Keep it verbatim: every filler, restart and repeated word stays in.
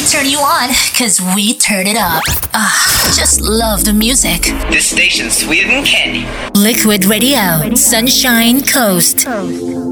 turn you on, cause we turn it up. Ah, just love the music. This station's sweeter than candy. Liquid Radio, Sunshine Coast.